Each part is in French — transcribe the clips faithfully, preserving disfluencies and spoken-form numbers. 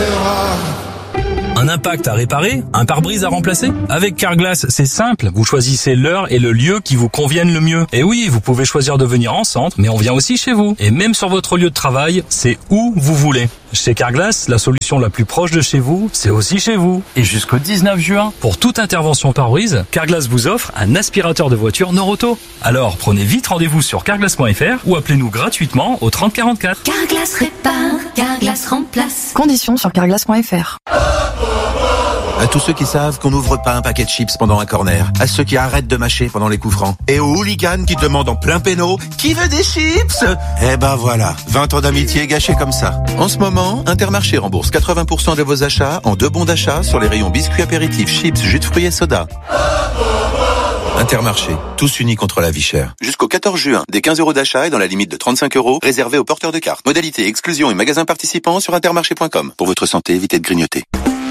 restera. Un impact à réparer? Un pare-brise à remplacer? Avec Carglass, c'est simple. Vous choisissez l'heure et le lieu qui vous conviennent le mieux. Et oui, vous pouvez choisir de venir en centre, mais on vient aussi chez vous. Et même sur votre lieu de travail, c'est où vous voulez. Chez Carglass, la solution la plus proche de chez vous, c'est aussi chez vous. Et jusqu'au dix-neuf juin, pour toute intervention pare-brise, Carglass vous offre un aspirateur de voiture Norauto. Alors, prenez vite rendez-vous sur carglass point f r ou appelez-nous gratuitement au trente quarante-quatre. Carglass répare, Carglass remplace. Conditions sur carglass point f r. À tous ceux qui savent qu'on n'ouvre pas un paquet de chips pendant un corner. À ceux qui arrêtent de mâcher pendant les coups francs. Et aux hooligans qui demandent en plein péno « Qui veut des chips ?» Eh ben voilà, vingt ans d'amitié gâchés comme ça. En ce moment, Intermarché rembourse quatre-vingts pour cent de vos achats en deux bons d'achat sur les rayons biscuits apéritifs, chips, jus de fruits et soda. Intermarché, tous unis contre la vie chère. Jusqu'au quatorze juin, des quinze euros d'achat et dans la limite de trente-cinq euros, réservés aux porteurs de cartes. Modalité, exclusion et magasins participants sur intermarché point com. Pour votre santé, évitez de grignoter.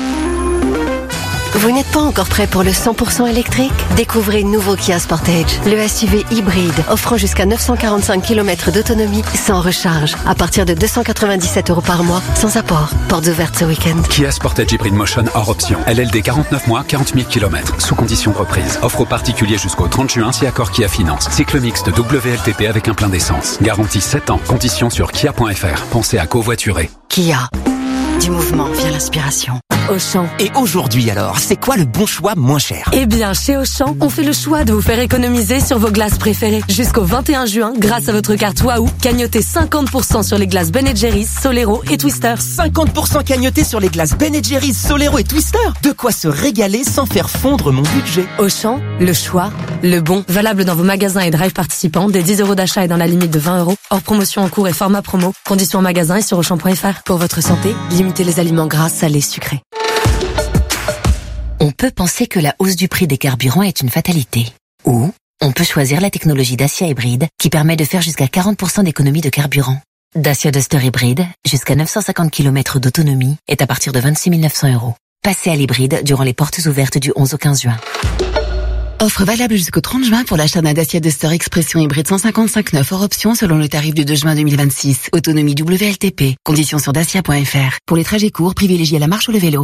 Vous n'êtes pas encore prêt pour le cent pour cent électrique? Découvrez le nouveau Kia Sportage, le S U V hybride offrant jusqu'à neuf cent quarante-cinq kilomètres d'autonomie sans recharge, à partir de deux cent quatre-vingt-dix-sept euros par mois, sans apport. Portes ouvertes ce week-end. Kia Sportage Hybrid Motion hors option. L L D quarante-neuf mois, quarante mille kilomètres, sous condition de reprise. Offre aux particuliers jusqu'au trente juin si accord Kia Finance. Cycle mixte W L T P avec un plein d'essence. Garantie sept ans. Conditions sur kia point f r. Pensez à covoiturer. Kia. Du mouvement vient l'inspiration. Auchan. Et aujourd'hui alors, c'est quoi le bon choix moins cher? Eh bien, chez Auchan, on fait le choix de vous faire économiser sur vos glaces préférées. Jusqu'au vingt et un juin, grâce à votre carte Waouh, cagnotez cinquante pour cent sur les glaces Ben and Jerry's, Solero et Twister. cinquante pour cent cagnotés sur les glaces Ben and Jerry's, Solero et Twister. De quoi se régaler sans faire fondre mon budget. Auchan, le choix, le bon. Valable dans vos magasins et drive participants, des dix euros d'achat et dans la limite de vingt euros. Hors promotion en cours et format promo. Conditions en magasin et sur auchan point f r. Pour votre santé, limitez les aliments gras, salés, sucrés. On peut penser que la hausse du prix des carburants est une fatalité. Ou on peut choisir la technologie Dacia Hybride qui permet de faire jusqu'à quarante pour cent d'économie de carburant. Dacia Duster Hybride, jusqu'à neuf cent cinquante kilomètres d'autonomie, est à partir de vingt-six mille neuf cents euros. Passez à l'hybride durant les portes ouvertes du onze au quinze juin. Offre valable jusqu'au trente juin pour l'achat d'un Dacia Duster Expression hybride cent cinquante-cinq neuf hors option selon le tarif du deux juin deux mille vingt-six. Autonomie W L T P. Conditions sur dacia point f r. Pour les trajets courts, privilégiez la marche ou le vélo.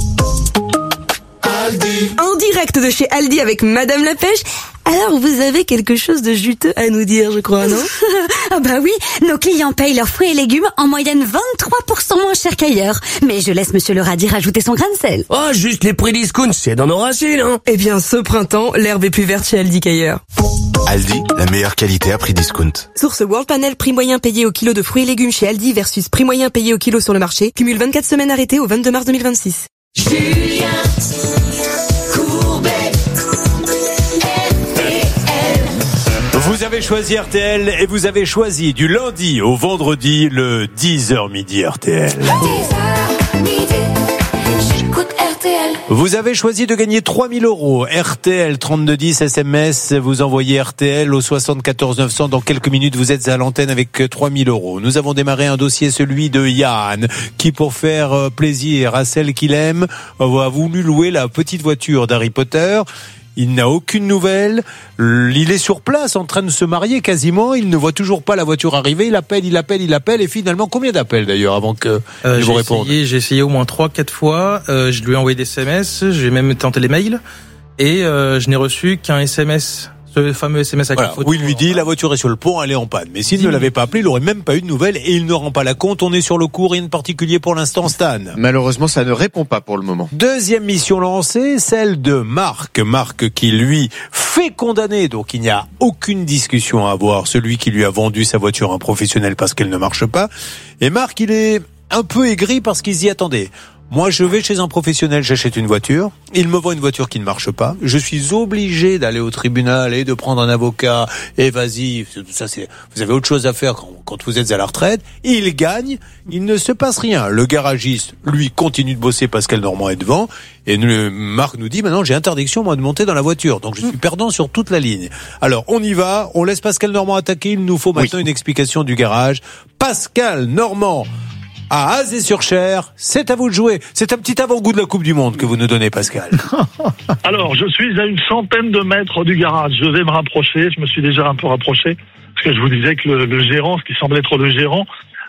Aldi. En direct de chez Aldi avec Madame la Pêche. Alors, vous avez quelque chose de juteux à nous dire, je crois, non? Ah bah oui, nos clients payent leurs fruits et légumes en moyenne vingt-trois pour cent moins cher qu'ailleurs. Mais je laisse Monsieur le radis rajouter son grain de sel. Oh, juste les prix discount, c'est dans nos racines, hein. Eh bien, ce printemps, l'herbe est plus verte chez Aldi qu'ailleurs. Aldi, la meilleure qualité à prix discount. Source World Panel, prix moyen payé au kilo de fruits et légumes chez Aldi versus prix moyen payé au kilo sur le marché. Cumule vingt-quatre semaines arrêtées au vingt-deux mars deux mille vingt-six. Julien Courbet, R T L. Vous avez choisi R T L et vous avez choisi du lundi au vendredi le dix heures midi R T L. dix heures midi, j'écoute R T L. Vous avez choisi de gagner trois mille euros. R T L trente-deux dix S M S. Vous envoyez R T L au soixante-quatorze neuf cents. Dans quelques minutes, vous êtes à l'antenne avec trois mille euros. Nous avons démarré un dossier, celui de Yann, qui, pour faire plaisir à celle qu'il aime, a voulu louer la petite voiture d'Harry Potter. Il n'a aucune nouvelle. Il est sur place en train de se marier quasiment. Il ne voit toujours pas la voiture arriver. Il appelle, il appelle, il appelle. Et finalement, combien d'appels d'ailleurs avant que euh, il vous réponde? J'ai essayé au moins trois, quatre fois. Euh, je lui ai envoyé des S M S. J'ai même tenté les mails. Et euh, je n'ai reçu qu'un S M S. Ce fameux S M S avec voilà, la photo. où il lui dit la voiture est sur le pont, elle est en panne. Mais s'il ne l'avait pas appelé, il n'aurait même pas eu de nouvelles et il ne rend pas la compte. On est sur le coup, rien de particulier pour l'instant, Stan. Malheureusement, ça ne répond pas pour le moment. Deuxième mission lancée, celle de Marc. Marc qui, lui, fait condamner, donc il n'y a aucune discussion à avoir, celui qui lui a vendu sa voiture à un professionnel parce qu'elle ne marche pas. Et Marc, il est un peu aigri parce qu'il se dit, attendez, moi, je vais chez un professionnel, j'achète une voiture. Il me vend une voiture qui ne marche pas. Je suis obligé d'aller au tribunal et de prendre un avocat. Et vas-y, ça c'est, vous avez autre chose à faire quand, quand vous êtes à la retraite. Il gagne, il ne se passe rien. Le garagiste, lui, continue de bosser parce qu'elle Normand est devant. Et le, Marc nous dit, maintenant, j'ai interdiction, moi, de monter dans la voiture. Donc, je suis perdant sur toute la ligne. Alors, on y va. On laisse Pascal Normand attaquer. Il nous faut maintenant oui. une explication du garage. Pascal Normand. À Azé-sur-Cher, c'est à vous de jouer. C'est un petit avant-goût de la Coupe du Monde que vous nous donnez, Pascal. Alors, je suis à une centaine de mètres du garage. Je vais me rapprocher. Je me suis déjà un peu rapproché. Parce que je vous disais que le, le gérant, ce qui semble être le gérant,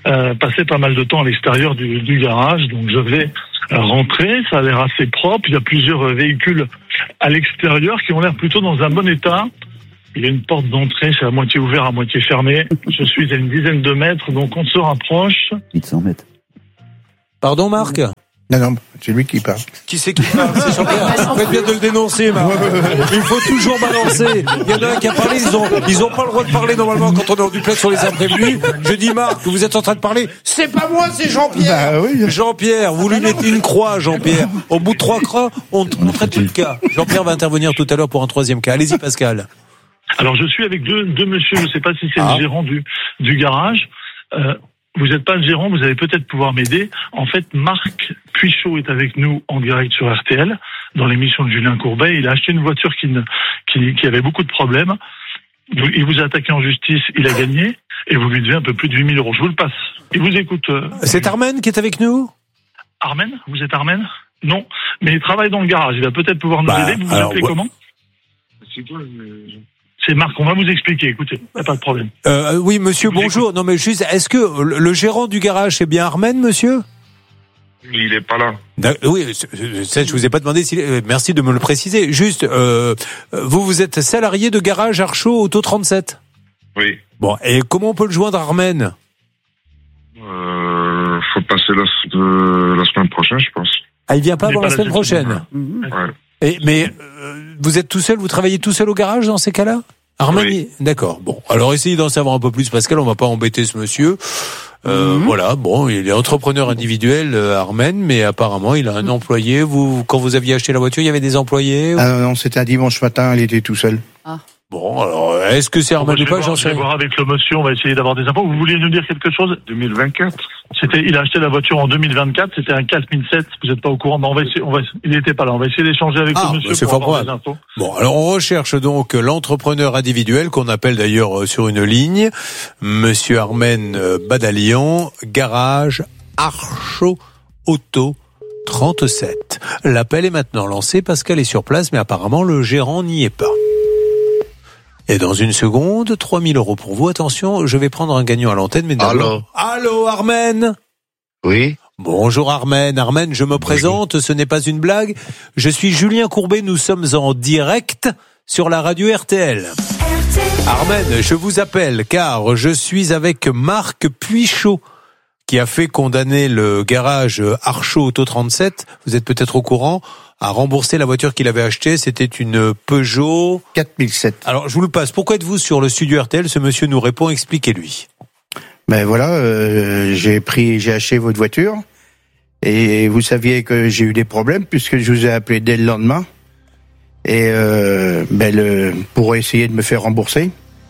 euh, passé pas mal de temps à l'extérieur du, du garage, donc je vais euh, rentrer. Ça a l'air assez propre. Il y a plusieurs euh, véhicules à l'extérieur qui ont l'air plutôt dans un bon état. Il y a une porte d'entrée, c'est à moitié ouvert, à moitié fermé. Je suis à une dizaine de mètres, donc on se rapproche. huit cents mètres. Pardon, Marc ? Non, non, c'est lui qui parle. Qui c'est qui parle ? C'est Jean-Pierre. Vous faites bien de le dénoncer, Marc. Il faut toujours balancer. Il y en a un qui a parlé, ils ont, ils ont pas le droit de parler normalement quand on est en duplex sur les imprévenus. Je dis, Marc, vous êtes en train de parler. C'est pas moi, c'est Jean-Pierre. Bah, oui. Jean-Pierre, vous lui mettez une croix, Jean-Pierre. Au bout de trois croix, on, on traite tout le cas. Jean-Pierre va intervenir tout à l'heure pour un troisième cas. Allez-y, Pascal. Alors, je suis avec deux, deux messieurs, je sais pas si c'est ah. le gérant du, du garage. Euh, Vous n'êtes pas le gérant, vous allez peut-être pouvoir m'aider. En fait, Marc Puichot est avec nous en direct sur R T L, dans l'émission de Julien Courbet. Il a acheté une voiture qui, ne, qui, qui avait beaucoup de problèmes. Il vous a attaqué en justice, il a gagné, et vous lui devez un peu plus de huit mille euros. Je vous le passe. Il vous écoute. C'est Armen qui est avec nous ? Armen ? Vous êtes Armen ? Non, mais il travaille dans le garage. Il va peut-être pouvoir nous bah, aider. Vous vous alors, appelez ouais. comment ? C'est Marc, on va vous expliquer, écoutez, il n'y a pas de problème. Euh, oui, monsieur, vous bonjour. Écoute. Non, mais juste, est-ce que le, le gérant du garage, c'est bien Armen, monsieur ? Il n'est pas là. Oui, ça, je vous ai pas demandé si... Merci de me le préciser. Juste, euh, vous, vous êtes salarié de garage Archaud Auto trente-sept ? Oui. Bon, et comment on peut le joindre, Armen ? Euh, faut passer la, de, la semaine prochaine, je pense. Ah, il vient pas avant la semaine prochaine ? Ouais. Et, mais euh, vous êtes tout seul, vous travaillez tout seul au garage dans ces cas-là ? Armen, oui. D'accord. Bon, alors essayez d'en savoir un peu plus, Pascal. On va pas embêter ce monsieur. Euh, mm-hmm. Voilà. Bon, il est entrepreneur individuel, euh, Armen, mais apparemment il a un employé. Vous, quand vous aviez acheté la voiture, il y avait des employés ou... Ah non, non, c'était un dimanche matin. Il était tout seul. Ah. Bon, alors, est-ce que c'est Armen ou pas ? J'en sais. Je vais voir avec le monsieur. On va essayer d'avoir des infos. Vous vouliez nous dire quelque chose ? deux mille vingt-quatre. C'était, il a acheté la voiture en deux mille vingt-quatre. C'était un quatre mille sept. Vous n'êtes pas au courant. Mais on va essayer, on va, il n'était pas là. On va essayer d'échanger avec ah, le monsieur. Bah c'est pour avoir des infos. Bon, alors on recherche donc l'entrepreneur individuel qu'on appelle d'ailleurs sur une ligne, Monsieur Armen Badalian, garage Archaud Auto trente-sept. L'appel est maintenant lancé. Pascal est sur place, mais apparemment le gérant n'y est pas. Et dans une seconde, trois mille euros pour vous. Attention, je vais prendre un gagnant à l'antenne, mais d'abord... Allô Allô, Armen ? Oui. Bonjour Armen. Armen, je me présente, ce n'est pas une blague. Je suis Julien Courbet, nous sommes en direct sur la radio R T L. R T L. Armen, je vous appelle car je suis avec Marc Puichot, qui a fait condamner le garage Archaud Auto trente-sept. Vous êtes peut-être au courant, a remboursé la voiture qu'il avait achetée. C'était une Peugeot quatre mille sept. Alors, je vous le passe. Pourquoi êtes-vous sur le studio R T L ? Ce monsieur nous répond. Expliquez-lui. Ben voilà, euh, j'ai pris, j'ai acheté votre voiture et vous saviez que j'ai eu des problèmes puisque je vous ai appelé dès le lendemain et euh, ben le, pour essayer de me faire rembourser.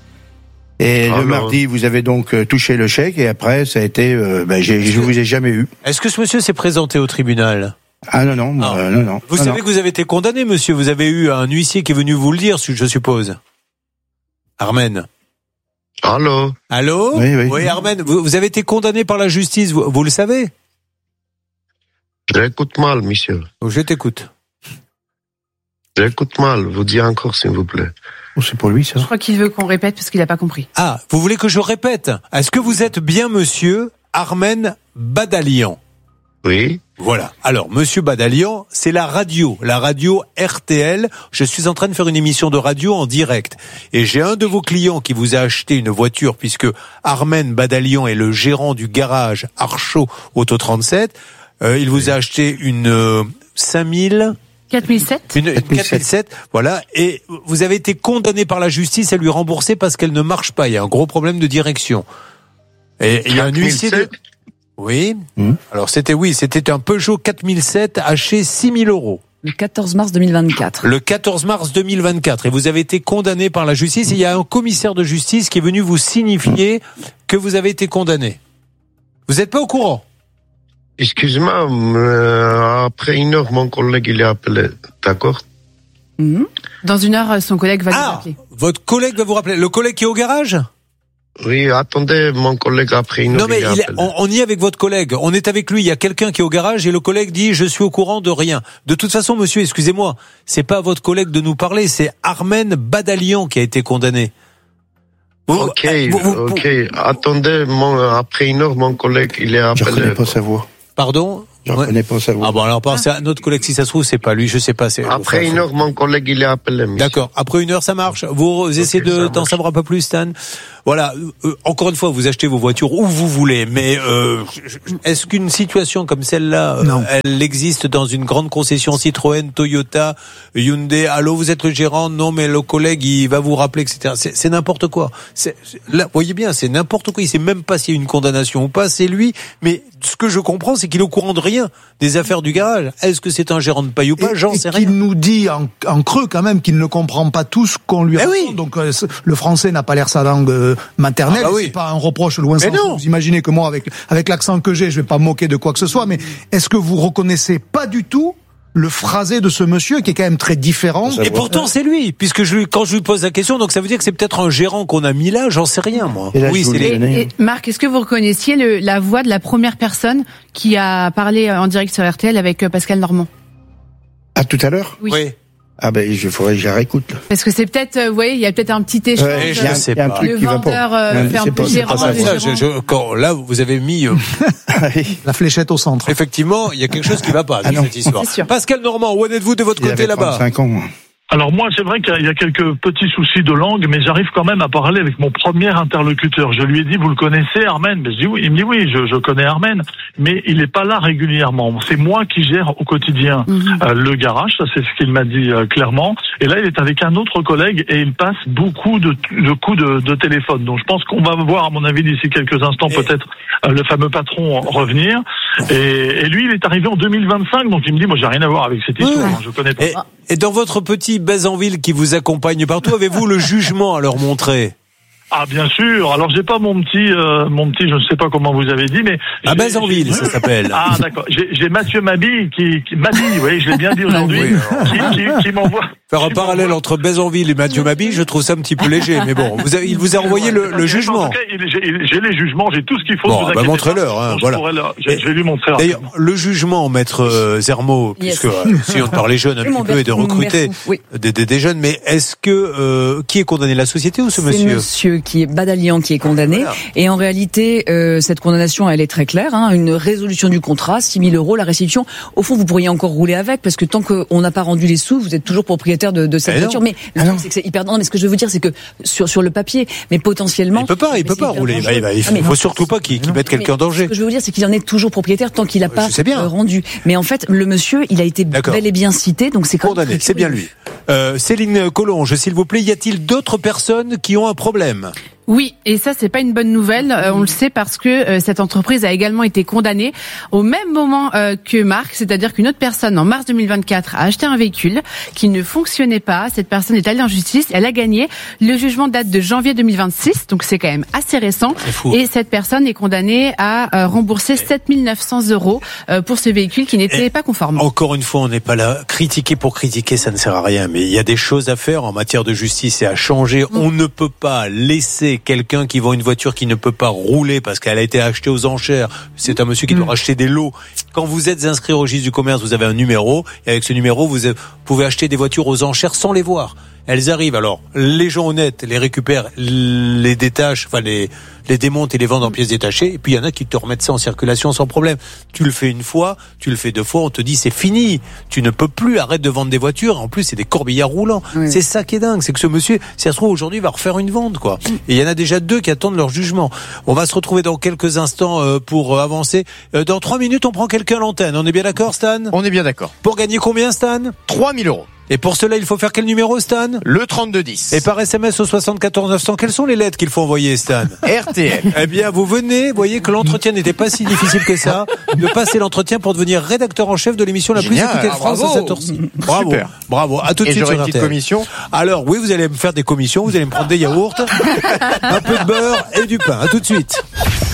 Et ah le non. mardi, vous avez donc touché le chèque et après, ça a été, euh, ben j'ai, je vous ai jamais eu. Est-ce que ce monsieur s'est présenté au tribunal ? Ah non, non, ah. Euh, non, non. Vous non, savez non. que vous avez été condamné, monsieur. Vous avez eu un huissier qui est venu vous le dire, je suppose. Armen. Allô. Allô. Oui, oui. Oui, Armen. Vous, vous avez été condamné par la justice. Vous, vous le savez. J'écoute mal, monsieur. Je t'écoute. J'écoute mal. Vous dites encore, s'il vous plaît. Oh, c'est pour lui, ça. Je crois qu'il veut qu'on répète parce qu'il n'a pas compris. Ah, vous voulez que je répète ? Est-ce que vous êtes bien monsieur Armen Badalian ? Oui. Voilà. Alors, monsieur Badalian, c'est la radio, la radio R T L. Je suis en train de faire une émission de radio en direct. Et j'ai un de vos clients qui vous a acheté une voiture, puisque Armen Badalian est le gérant du garage Archaud Auto trente-sept. Euh, il vous a acheté une euh, cinq mille... quatre mille sept. Une quatre mille sept, voilà. Et vous avez été condamné par la justice à lui rembourser parce qu'elle ne marche pas. Il y a un gros problème de direction. Et il y a un huissier de... Oui. Mmh. Alors c'était oui, c'était un Peugeot quatre mille sept acheté six mille euros. Le quatorze mars deux mille vingt-quatre. Le quatorze mars deux mille vingt-quatre. Et vous avez été condamné par la justice. Et il y a un commissaire de justice qui est venu vous signifier que vous avez été condamné. Vous n'êtes pas au courant? Excuse-moi, euh, après une heure, mon collègue il est appelé. D'accord? Mmh. Dans une heure, son collègue va ah, vous rappeler. Votre collègue va vous rappeler. Le collègue qui est au garage? Oui, attendez, mon collègue après une heure. Non mais il il est, on, on y est avec votre collègue. On est avec lui. Il y a quelqu'un qui est au garage et le collègue dit je suis au courant de rien. De toute façon, monsieur, excusez-moi, c'est pas à votre collègue de nous parler. C'est Armen Badalian qui a été condamné. Ok, vous, vous, ok. Vous... Attendez, mon, après une heure, mon collègue, il est appelé. Je ne connais pas sa voix. Pardon? Je ne connais pas sa voix. Ah bon, alors, c'est un autre collègue, si ça se trouve, c'est pas lui, je sais pas. C'est, après une heure, mon collègue, il est appelé. Monsieur. D'accord. Après une heure, ça marche. Vous okay, essayez de, d'en savoir un peu plus, Stan. Voilà. Euh, encore une fois, vous achetez vos voitures où vous voulez, mais, euh, est-ce qu'une situation comme celle-là, euh, elle existe dans une grande concession Citroën, Toyota, Hyundai? Allô, vous êtes le gérant? Non, mais le collègue, il va vous rappeler, et cetera. C'est, c'est n'importe quoi. C'est, là, vous voyez bien, c'est n'importe quoi. Il sait même pas s'il y a une condamnation ou pas. C'est lui. Mais ce que je comprends, c'est qu'il est au courant de rien des affaires du garage. Est-ce que c'est un gérant de paille ou pas? J'en sais rien. Il nous dit en, en creux quand même qu'il ne comprend pas tout ce qu'on lui raconte. Oui. Donc euh, le français n'a pas l'air sa langue euh, maternelle. Ah bah oui. C'est pas un reproche loin s'en faut. Vous imaginez que moi, avec avec l'accent que j'ai, je vais pas me moquer de quoi que ce soit. Mais est-ce que vous reconnaissez pas du tout le phrasé de ce monsieur qui est quand même très différent? Et pourtant c'est lui, puisque je lui, quand je lui pose la question, donc ça veut dire que c'est peut-être un gérant qu'on a mis là, j'en sais rien moi. Là, oui, c'est les... et, et Marc, est-ce que vous reconnaissiez le, la voix de la première personne qui a parlé en direct sur R T L avec Pascal Normand? À tout à l'heure? Oui. oui. Ah ben, il faudrait que je la réécoute. Là. Parce que c'est peut-être, vous voyez, il y a peut-être un petit échange. Ouais, je sais pas. Un truc le qui vendeur va euh, fait un peu gérant. Ça, ça, je, je, quand, là, vous avez mis euh, la fléchette au centre. Effectivement, il y a quelque chose qui va pas ah dans cette histoire. Pascal Normand, où en êtes-vous de votre il côté là-bas? trente-cinq ans. Alors moi, c'est vrai qu'il y a quelques petits soucis de langue, mais j'arrive quand même à parler avec mon premier interlocuteur. Je lui ai dit, vous le connaissez, Armen? Ben, je dis oui. Il me dit oui, je, je connais Armen, mais il n'est pas là régulièrement. C'est moi qui gère au quotidien mm-hmm. euh, le garage, ça c'est ce qu'il m'a dit euh, clairement. Et là, il est avec un autre collègue et il passe beaucoup de, de coups de, de téléphone. Donc je pense qu'on va voir, à mon avis, d'ici quelques instants, et... peut-être euh, le fameux patron revenir. Et, et lui, il est arrivé en deux mille vingt-cinq, donc il me dit, moi, j'ai rien à voir avec cette histoire. Mmh. Je connais pas. Et, et dans votre petit Bézanville qui vous accompagne partout, avez-vous le jugement à leur montrer? Ah bien sûr. Alors j'ai pas mon petit, euh, mon petit, je ne sais pas comment vous avez dit, mais à Bézanville, ça s'appelle. Ah d'accord. J'ai, j'ai Mathieu Mabille qui, qui Mabille, vous voyez, je l'ai bien dit aujourd'hui, oui, qui, qui, qui m'envoie. Faire un parallèle entre Bézanville et Mathieu Mabille, je trouve ça un petit peu léger, mais bon, vous avez, il vous a envoyé le, le jugement. En tout cas, j'ai, j'ai les jugements, j'ai tout ce qu'il faut. Bon, bah montrez-leur, hein, voilà. Je vais lui montrer. D'ailleurs, le jugement, maître euh, Zermo, yes. puisque euh, si on parle les jeunes un petit peu et de recruter oui. des, des, des jeunes, mais est-ce que euh, qui est condamné, la société ou ce C'est monsieur? Monsieur qui est Badalian qui est condamné. Voilà. Et en réalité, euh, cette condamnation, elle est très claire. Hein, une résolution du contrat, six mille euros, la restitution. Au fond, vous pourriez encore rouler avec, parce que tant qu'on n'a pas rendu les sous, vous êtes toujours propriétaire de, de cette voiture. Mais le truc, c'est que c'est hyper. Non, mais ce que je veux vous dire, c'est que sur sur le papier, mais potentiellement, il peut pas, il peut pas rouler. Bah, bah, il faut, ah, faut surtout pas qu'il, qu'il mette quelqu'un en danger. Ce que je veux vous dire, c'est qu'il en est toujours propriétaire tant qu'il n'a pas euh, rendu. Mais en fait, le monsieur, il a été D'accord. bel et bien cité, donc c'est condamné. C'est bien lui. Euh, Céline Collonge, s'il vous plaît, y a-t-il d'autres personnes qui ont un problème? Oui, et ça c'est pas une bonne nouvelle. Euh, on le sait parce que euh, cette entreprise a également été condamnée au même moment euh, que Marc, c'est-à-dire qu'une autre personne en mars deux mille vingt-quatre a acheté un véhicule qui ne fonctionnait pas. Cette personne est allée en justice, elle a gagné. Le jugement date de janvier deux mille vingt-six, donc c'est quand même assez récent. Et cette personne est condamnée à euh, rembourser sept mille neuf cents euros euh, pour ce véhicule qui n'était et pas conforme. Encore une fois, on n'est pas là. Critiquer pour critiquer, ça ne sert à rien. Mais il y a des choses à faire en matière de justice et à changer. Mmh. On ne peut pas laisser quelqu'un qui vend une voiture qui ne peut pas rouler parce qu'elle a été achetée aux enchères. C'est un monsieur qui doit mmh. racheter des lots. Quand vous êtes inscrit au registre du commerce, vous avez un numéro et avec ce numéro, vous pouvez acheter des voitures aux enchères sans les voir. Elles arrivent, alors les gens honnêtes les récupèrent, les détachent, enfin les les démontent et les vendent en pièces détachées, et puis il y en a qui te remettent ça en circulation sans problème. Tu le fais une fois, tu le fais deux fois, on te dit c'est fini, tu ne peux plus, arrête de vendre des voitures, en plus c'est des corbillards roulants. Oui. C'est ça qui est dingue, c'est que ce monsieur, si ça se trouve aujourd'hui, va refaire une vente, quoi. Et il y en a déjà deux qui attendent leur jugement. On va se retrouver dans quelques instants euh, pour euh, avancer. Euh, dans trois minutes, on prend quelqu'un à l'antenne. On est bien d'accord, Stan? On est bien d'accord. Pour gagner combien, Stan? trois mille euros. Et pour cela, il faut faire quel numéro, Stan? Le trente-deux dix. Et par S M S au soixante-quatorze neuf cents, quelles sont les lettres qu'il faut envoyer, Stan? R T L. Eh bien, vous venez, voyez que l'entretien n'était pas si difficile que ça, de passer l'entretien pour devenir rédacteur en chef de l'émission la plus écoutée de France à cette heure-ci. Bravo. Super. Bravo. À tout de Et suite sur une petite commission. Alors, oui, vous allez me faire des commissions, vous allez me prendre des yaourts, un peu de beurre et du pain. À tout de suite.